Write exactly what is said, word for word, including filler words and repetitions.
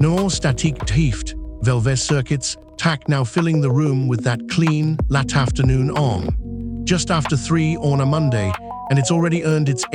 No statique tieft, Velvet circuits, tack now filling the room with that clean, lat afternoon on. Just after three on a Monday, and it's already earned its